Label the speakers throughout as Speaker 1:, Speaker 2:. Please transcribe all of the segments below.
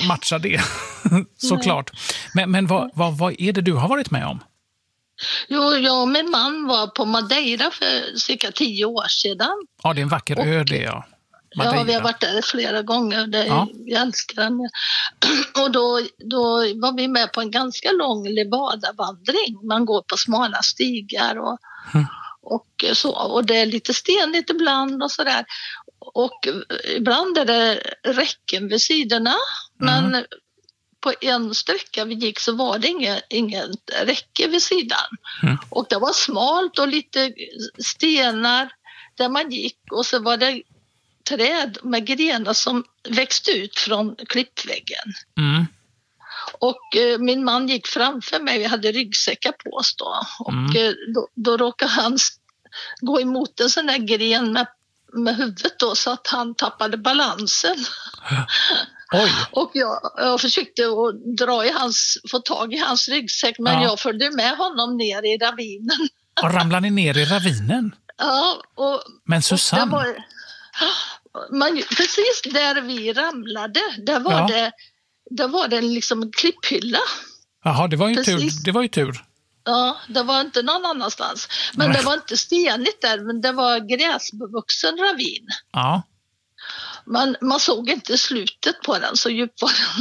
Speaker 1: matcha det, såklart. Men vad är det du har varit med om?
Speaker 2: Jo, jag och min man var på Madeira för cirka 10 år sedan.
Speaker 1: Ja, det är en vacker ö det, ja. Madeira.
Speaker 2: Ja, vi har varit där flera gånger. Jag älskar den. Och då var vi med på en ganska lång Levada-vandring. Man går på smala stigar och så. Och det är lite stenigt ibland och sådär. Och ibland är det räcken vid sidorna. Men på en sträcka vi gick så var det ingen räcke vid sidan. Och det var smalt och lite stenar där man gick. Och så var det träd med grenar som växte ut från klippväggen. Och min man gick framför mig, vi hade ryggsäckar på oss då. Och då råkade han gå emot en sån där gren med huvudet då, så att han tappade balansen.
Speaker 1: Oj.
Speaker 2: Och jag försökte att få tag i hans ryggsäck, men jag följde med honom ner i ravinen.
Speaker 1: Och ramlade ni ner i ravinen?
Speaker 2: Ja.
Speaker 1: Men Susanne...
Speaker 2: precis där vi ramlade, där var det liksom en klipphylla.
Speaker 1: Jaha, det var ju tur.
Speaker 2: Ja, det var inte någon annanstans. Men det var inte stenigt där, men det var gräsbevuxen ravin.
Speaker 1: Ja.
Speaker 2: Man såg inte slutet på den, så djup var den.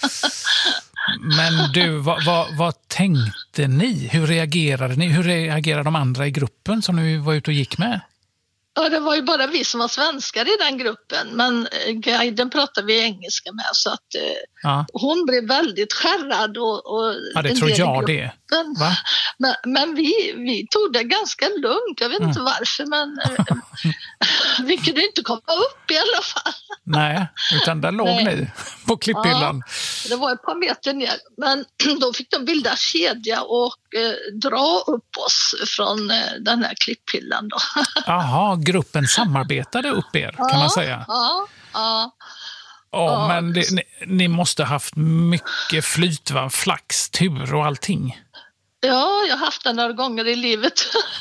Speaker 1: Men du, vad tänkte ni? Hur reagerade ni? Hur reagerade de andra i gruppen som ni var ute och gick med?
Speaker 2: Ja, det var ju bara vi som var svenskar i den gruppen, men guiden pratade vi engelska med, så att hon blev väldigt skärrad och
Speaker 1: det tror jag det. Va?
Speaker 2: Men vi tog det ganska lugnt, jag vet inte varför, men vi kunde inte komma upp i alla fall.
Speaker 1: Nej, utan där låg ni på klipphyllan.
Speaker 2: Ja, det var ett par meter ner, men då fick de bilda kedja och dra upp oss från den här klipphyllan då.
Speaker 1: Jaha, gruppen samarbetade upp er, kan man säga. Ja, men ni måste haft mycket flyt, va? Flax, tur och allting.
Speaker 2: Ja, jag har haft det några gånger i livet.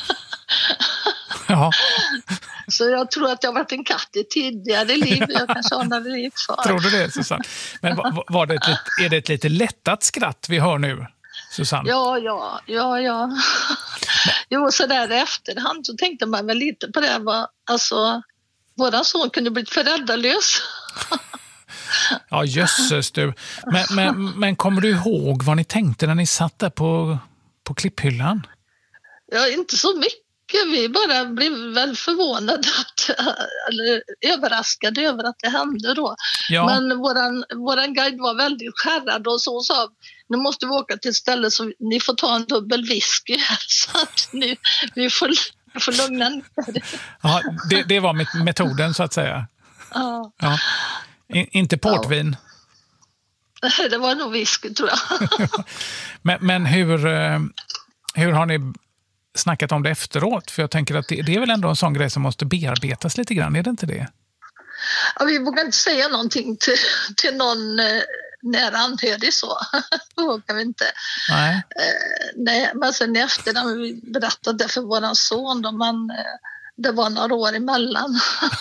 Speaker 1: Ja.
Speaker 2: Så jag tror att jag har varit en katt i tidigare liv. Jag kanske har några liv kvar.
Speaker 1: Tror du det, Susanne? Men är det ett lite lättat skratt vi hör nu, Susanne?
Speaker 2: Ja. Jo, så där i efterhand så tänkte man väl lite på det. Alltså, våran son kunde bli föräldralös.
Speaker 1: Ja, jösses du. Men kommer du ihåg vad ni tänkte när ni satt där på klipphyllan?
Speaker 2: Ja, inte så mycket. Vi bara blev väl förvånade eller överraskade över att det hände då. Ja. Men våran guide var väldigt skärrad och så sa, nu måste vi åka till ett ställe så ni får ta en dubbel whisky här, så att vi får lugna ner.
Speaker 1: Ja, det var metoden så att säga. Ja. Inte portvin.
Speaker 2: Ja. Det var nog whisky, tror jag.
Speaker 1: Men hur har ni snackat om det efteråt? För jag tänker att det är väl ändå en sån grej som måste bearbetas lite grann, är det inte det?
Speaker 2: Ja, vi vågar inte säga någonting till någon nära anhörig så. Det vågar vi inte. Nej, men sen efter när vi berättade för våran son då, det var några år emellan.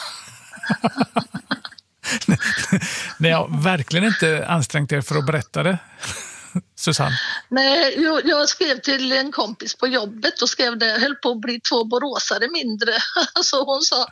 Speaker 1: Ni har verkligen inte ansträngt er för att berätta det, Susanne?
Speaker 2: Nej, jag skrev till en kompis på jobbet och skrev det, höll på att bli 2 boråsare mindre. Så hon sa,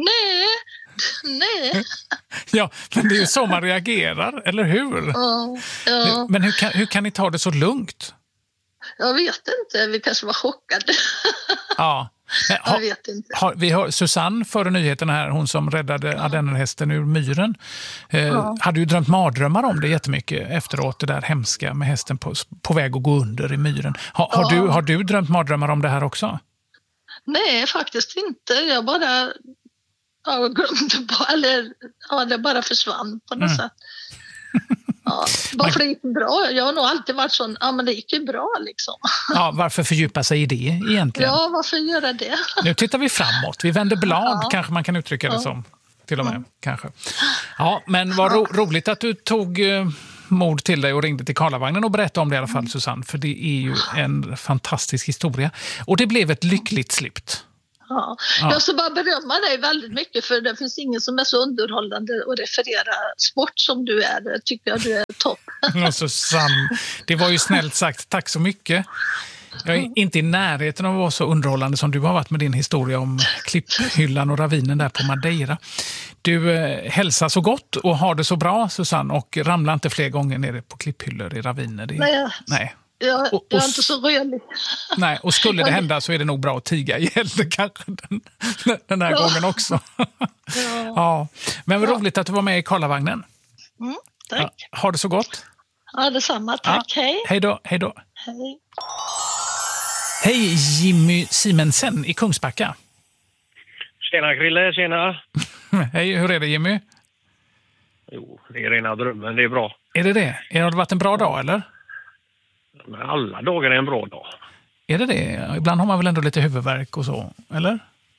Speaker 2: nej.
Speaker 1: Ja, men det är ju så man reagerar, eller hur? Ja. Men hur kan ni ta det så lugnt?
Speaker 2: Jag vet inte, vi kanske var chockade.
Speaker 1: Ja.
Speaker 2: Jag vet inte.
Speaker 1: Vi har Susanne före nyheterna här, hon som räddade ardennerhästen ur myren. Hade ju drömt mardrömmar om det jättemycket efteråt, det där hemska med hästen på väg att gå under i myren. Har du drömt mardrömmar om det här också? Nej, faktiskt inte. Jag bara glömde det bara försvann på något sätt. Ja, varför det gick bra? Jag har nog alltid varit sån, men det gick ju bra liksom. Ja, varför fördjupa sig i det egentligen? Ja, varför göra det? Nu tittar vi framåt, vi vänder blad, kanske man kan uttrycka det som. Till och med, kanske. Ja, men vad roligt att du tog mod till dig och ringde till Karlavagnen och berättade om det i alla fall, Susanne. För det är ju en fantastisk historia. Och det blev ett lyckligt slut.
Speaker 2: Ja. Jag ska bara berömma dig väldigt mycket, för det finns ingen som är så underhållande att referera sport som du är. Det tycker jag du är topp.
Speaker 1: Susanne, det var ju snällt sagt. Tack så mycket. Jag är inte i närheten av att vara så underhållande som du har varit med din historia om klipphyllan och ravinen där på Madeira. Du hälsar så gott och har det så bra, Susanne, och ramlar inte fler gånger nere på klipphyllor i raviner. Nej. Jag är inte så rölig. Nej, och skulle det hända så är det nog bra att tiga ihjäl det kanske den här gången också. Ja. Men vad roligt att du var med i Karlavagnen.
Speaker 2: Tack.
Speaker 1: Ja, har det så gott.
Speaker 2: Ja, detsamma. Tack. Hej.
Speaker 1: Hej då. Hej då.
Speaker 2: Hej.
Speaker 1: Hej, Jimmy Simensen i Kungsbacka.
Speaker 3: Tjena Krille, tjena.
Speaker 1: Hej, hur är det Jimmy?
Speaker 3: Jo, det är rena drömmen, det är bra.
Speaker 1: Är det? Har det varit en bra dag eller?
Speaker 3: Men alla dagar är en bra dag.
Speaker 1: Är det? Ibland har man väl ändå lite huvudvärk och så, eller?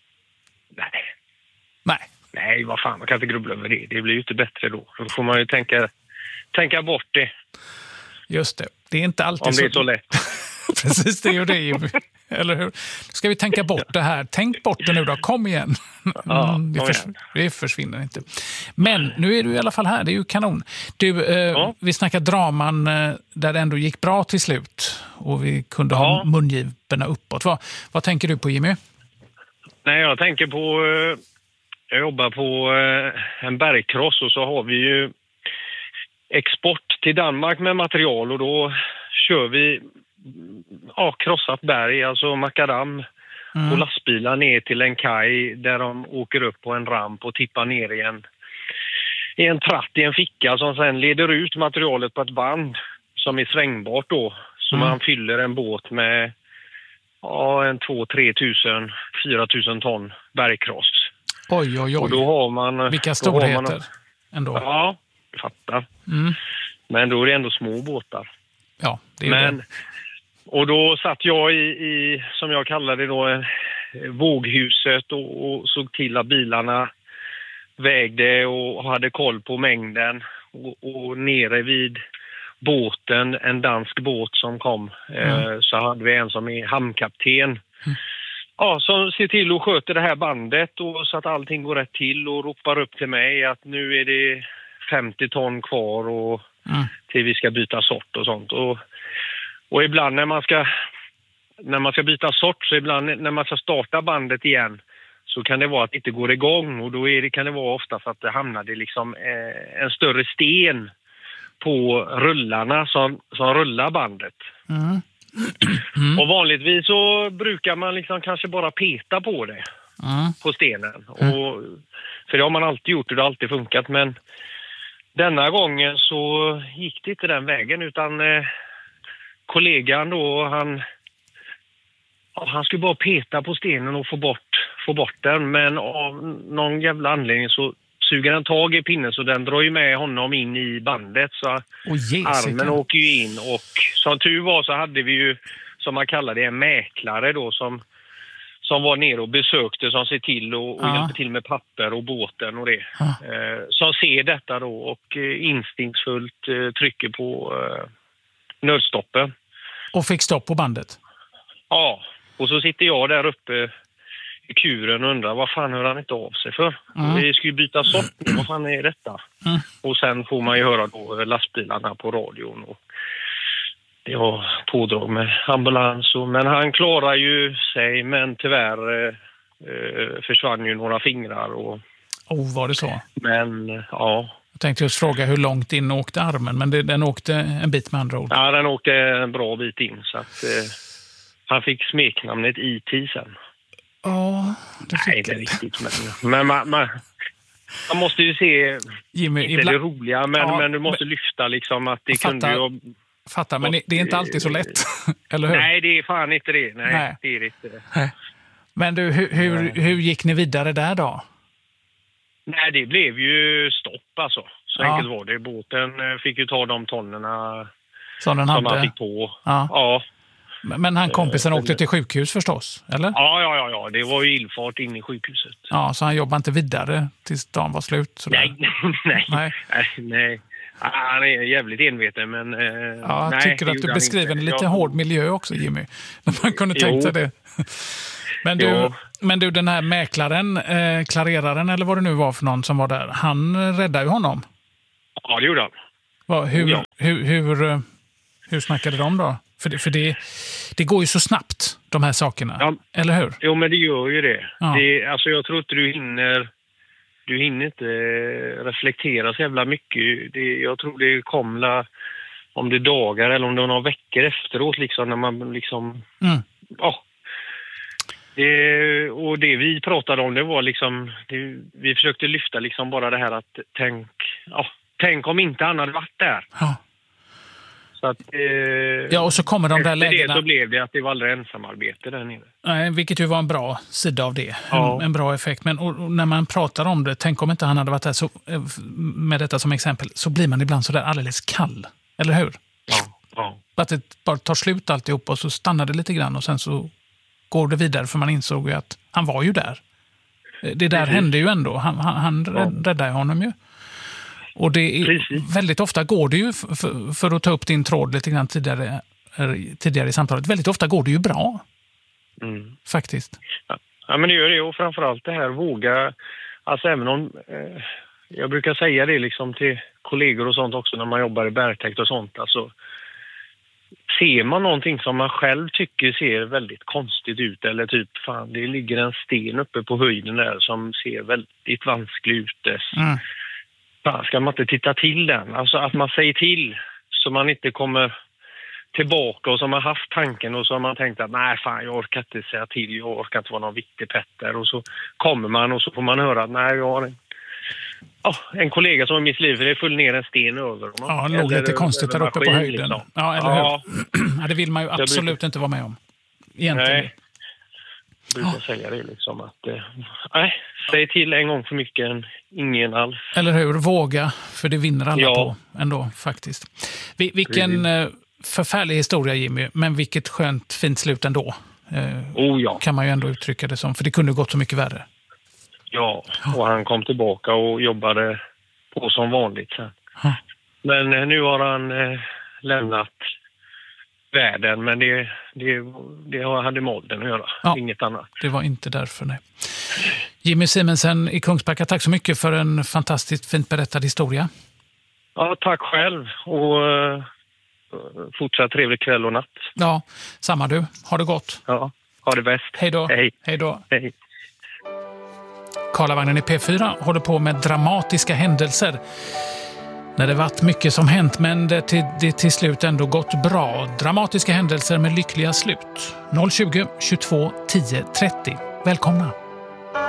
Speaker 3: Nej, vad fan, man kan inte grubbla över det. Det blir ju inte bättre då. Då får man ju tänka bort det.
Speaker 1: Just det. Det är inte alltid
Speaker 3: om det är så lätt.
Speaker 1: Precis, det är ju det, Jimmy. Eller hur? Ska vi tänka bort det här? Tänk bort det nu då, kom igen. Det försvinner inte. Men nu är du i alla fall här, det är ju kanon. Du, vi snackar draman där det ändå gick bra till slut. Och vi kunde ha mungiporna uppåt. Vad tänker du på, Jimmy?
Speaker 3: Nej, jag tänker på... Jag jobbar på en bergkross och så har vi ju export till Danmark med material och då kör vi krossat berg, alltså makadam och lastbilar ner till en kaj där de åker upp på en ramp och tippar ner i en tratt i en ficka som sen leder ut materialet på ett band som är svängbart då. Så man fyller en båt med 2-3 tusen, 4 000 ton bergkross.
Speaker 1: Oj.
Speaker 3: Och då har man...
Speaker 1: Vilka storheter ändå.
Speaker 3: Ja, jag fattar. Men då är det ändå små båtar.
Speaker 1: Ja, det är det.
Speaker 3: Och då satt jag i som jag kallar det då, våghuset och såg till att bilarna vägde och hade koll på mängden. Och nere vid båten, en dansk båt som kom, så hade vi en som är hamnkapten. Ja, som ser till och sköter det här bandet och så att allting går rätt till och ropar upp till mig att nu är det 50 ton kvar och till vi ska byta sort och sånt. Och ibland när man ska byta sort, så ibland när man ska starta bandet igen så kan det vara att det inte går igång och då kan det vara ofta för att det hamnade liksom en större sten på rullarna som rullar bandet. Och vanligtvis så brukar man liksom kanske bara peta på det på stenen. Och, för det har man alltid gjort och det har alltid funkat, men denna gången så gick det inte den vägen utan kollegan då, han skulle bara peta på stenen och få bort den, men av någon jävla anledning så suger han tag i pinnen så den drar ju med honom in i bandet så armen åker ju in och som tur var så hade vi ju, som man kallar det, en mäklare då som var nere och besökte, som ser till och hjälper till med papper och båten och det. Som ser detta då och instinktsfullt trycker på nödstoppen.
Speaker 1: Och fick stopp på bandet? Ja,
Speaker 3: och så sitter jag där uppe i kuren och undrar vad fan hör han inte av sig för? Vi ska ju byta sort nu, vad fan är detta? Och sen får man ju höra då lastbilarna på radion och det var pådrag med ambulans. Men han klarar ju sig, men tyvärr försvann ju några fingrar.
Speaker 1: Var det så?
Speaker 3: Men ja.
Speaker 1: Jag tänkte just fråga hur långt in åkte armen, men den åkte en bit med andra ord.
Speaker 3: Ja, den åkte en bra bit in så att han fick smeknamnet IT sen.
Speaker 1: Ja, det fick
Speaker 3: nej, inte riktigt. Men man måste ju se,
Speaker 1: Jimmy,
Speaker 3: inte det roliga, men du måste lyfta liksom att det kunde ju...
Speaker 1: Fattar, men det är inte alltid så lätt, eller hur?
Speaker 3: Nej, det är fan inte det. Nej. Det är inte.
Speaker 1: Nej. Men du, hur gick ni vidare där då? Nej,
Speaker 3: det blev ju stopp alltså. Så enkelt var det. Båten fick ju ta de tonnerna som han fick på. Ja.
Speaker 1: Men han kompisen åkte till sjukhus förstås, eller?
Speaker 3: Ja. Det var ju illfart in i sjukhuset.
Speaker 1: Ja, så han jobbade inte vidare tills dagen var slut? Sådär.
Speaker 3: Nej. Han är jävligt enveten, men...
Speaker 1: jag tycker att du beskriver en lite hård miljö också, Jimmy. När man kunde tänka sig det. Men du, den här mäklaren, klareraren eller vad det nu var för någon som var där, han räddade ju honom.
Speaker 3: Ja, det gjorde han.
Speaker 1: Hur snackade de då? För det går ju så snabbt, de här sakerna. Eller hur?
Speaker 3: Jo, men det gör ju det.
Speaker 1: Ja.
Speaker 3: Alltså jag tror inte du hinner inte reflektera så jävla mycket. Jag tror det kommer om det är dagar eller om det är några veckor efteråt liksom, när man liksom... Ja. Och det vi pratade om, det var liksom... vi försökte lyfta liksom bara det här att tänk om inte han hade varit där.
Speaker 1: Ja.
Speaker 3: Så att,
Speaker 1: och så kommer de där lägena.
Speaker 3: Det så blev det att det var aldrig ensamarbete där nere.
Speaker 1: Nej, vilket ju var en bra sida av det. En bra effekt. Men och när man pratar om det, tänk om inte han hade varit där, så, med detta som exempel, så blir man ibland så där alldeles kall. Eller hur?
Speaker 3: Ja.
Speaker 1: Att det bara tar slut alltihop och så stannar det lite grann och sen så går det vidare, för man insåg ju att han var ju där. Det där hände ju ändå. Han räddade honom ju. Och det är, väldigt ofta går det ju, för att ta upp din tråd lite grann tidigare i samtalet, väldigt ofta går det ju bra. Faktiskt.
Speaker 3: Ja, men det gör det, och framförallt det här våga, alltså även om jag brukar säga det liksom till kollegor och sånt också när man jobbar i bergtäkt och sånt, alltså ser man någonting som man själv tycker ser väldigt konstigt ut, eller typ fan det ligger en sten uppe på höjden där som ser väldigt vansklig ut, ska man inte titta till den? Alltså att man säger till så man inte kommer tillbaka och som har haft tanken och så har man tänkt att nej fan jag orkar inte säga till, jag orkar inte vara någon viktig petter, och så kommer man och så får man höra att nej jag har en kollega som i mitt liv, det föll ner en sten över.
Speaker 1: Ja, nog lite konstigt där uppe på höjden. Liksom. Ja, eller hur? Ja, det vill man ju absolut inte vara med om. Egentligen.
Speaker 3: Nej. Jag brukar säga det liksom att säg till en gång för mycket än ingen alls.
Speaker 1: Eller hur? Våga, för det vinner alla på ändå faktiskt. Vilken förfärlig historia, Jimmy, men vilket skönt fint slut ändå. Kan man ju ändå uttrycka det som, för det kunde gått så mycket värre.
Speaker 3: Ja, och han kom tillbaka och jobbade på som vanligt sen. Men nu har han lämnat världen, men det hade med åldern att göra, inget annat.
Speaker 1: Det var inte därför, nej. Jimmy Simensen i Kungsbacka, tack så mycket för en fantastiskt fint berättad historia. Ja,
Speaker 3: tack själv, och fortsatt trevlig kväll och natt.
Speaker 1: Ja, samma du. Ha det gott.
Speaker 3: Ja, ha det bäst.
Speaker 1: Hej då.
Speaker 3: Hej då. Hej.
Speaker 1: Karlavagnen i P4 håller på med dramatiska händelser. När det varit mycket som hänt, men det till slut ändå gått bra. Dramatiska händelser med lyckliga slut. 020 22 10 30. Välkomna.